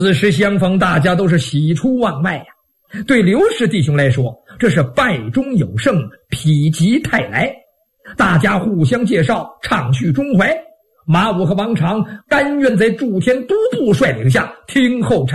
此时相逢，大家都是喜出望外呀。对刘氏弟兄来说，这是败中有胜，否极泰来。大家互相介绍，畅叙衷怀。马武和王常甘愿在祝田都部率领下听候差